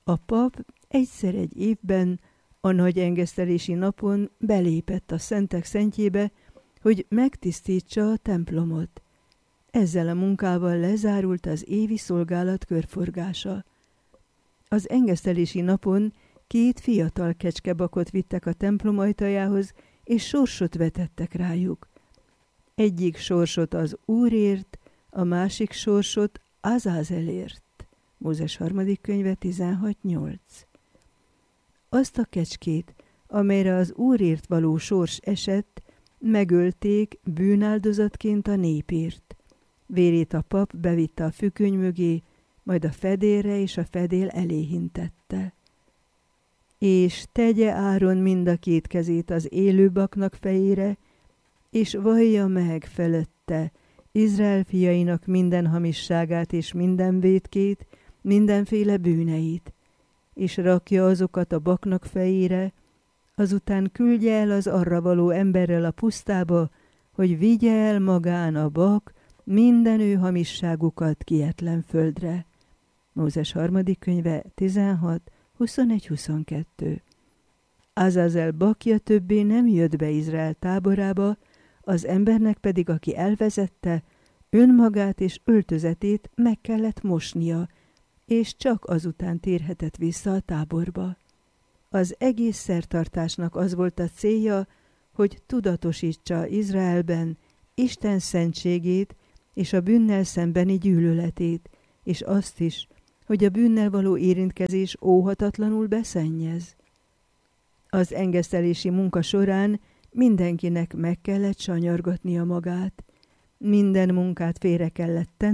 A pap egyszer egy évben, a nagy engesztelési napon belépett a szentek szentjébe, hogy megtisztítsa a templomot. Ezzel a munkával lezárult az évi szolgálat körforgása. Az engesztelési napon 2 fiatal kecskebakot vittek a templom ajtajához, és sorsot vetettek rájuk. Egyik sorsot az Úrért, a másik sorsot Azázelért. Mózes 3. könyve 16.8. Azt a kecskét, amelyre az Úrért való sors esett, megölték bűnáldozatként a népért. Vérét a pap bevitte a függöny mögé, majd a fedélre és a fedél elé hintette. És tegye Áron mind a 2 kezét az élő baknak fejére, és vallja meg felette Izrael fiainak minden hamisságát és minden vétkét, mindenféle bűneit, és rakja azokat a baknak fejére, azután küldje el az arra való emberrel a pusztába, hogy vigye el magán a bak minden ő hamisságukat kietlen földre. Mózes 3. könyve 16, 21-22. Azázel bakja többé nem jött be Izrael táborába, az embernek pedig, aki elvezette, önmagát és öltözetét meg kellett mosnia, és csak azután térhetett vissza a táborba. Az egész szertartásnak az volt a célja, hogy tudatosítsa Izraelben Isten szentségét és a bűnnel szembeni gyűlöletét, és azt is, hogy a bűnnel való érintkezés óhatatlanul beszennyez. Az engesztelési munka során mindenkinek meg kellett sanyargatnia magát. Minden munkát félre kellett tenni,